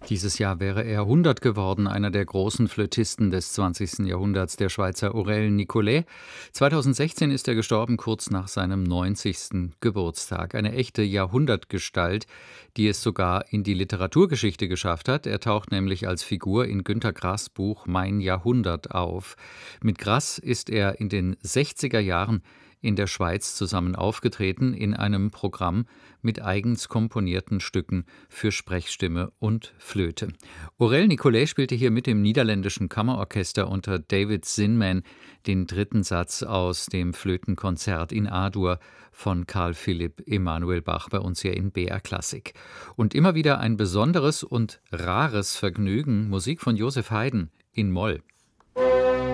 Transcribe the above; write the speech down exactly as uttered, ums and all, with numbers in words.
Dieses Jahr wäre er hundert geworden, einer der großen Flötisten des zwanzigsten Jahrhunderts, der Schweizer Aurel Nicolet. zweitausendsechzehn ist er gestorben, kurz nach seinem neunzigsten Geburtstag. Eine echte Jahrhundertgestalt, die es sogar in die Literaturgeschichte geschafft hat. Er taucht nämlich als Figur in Günter Grass Buch Mein Jahrhundert auf. Mit Grass ist er in den sechziger Jahren in der Schweiz zusammen aufgetreten in einem Programm mit eigens komponierten Stücken für Sprechstimme und Flöte. Aurel Nicolet spielte hier mit dem niederländischen Kammerorchester unter David Zinman den dritten Satz aus dem Flötenkonzert in A-Dur von Carl Philipp Emanuel Bach bei uns hier in B R Klassik. Und immer wieder ein besonderes und rares Vergnügen, Musik von Joseph Haydn in Moll.